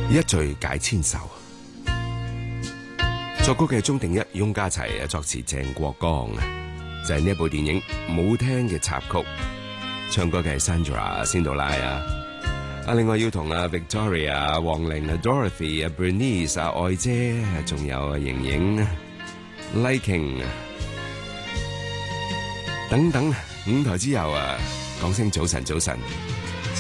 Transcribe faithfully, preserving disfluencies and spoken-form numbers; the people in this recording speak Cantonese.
一醉解千愁。作曲嘅鍾定一、翁家齊，作詞鄭國江，就係呢一部電影冇聽嘅插曲。唱歌嘅係 Sandra 仙杜拉啊，啊另外要同啊 Victoria、黃玲啊、Dorothy 啊、Bernice 啊、愛姐，仲有啊瑩瑩、Liking 等等五台之後啊，講聲早晨早晨。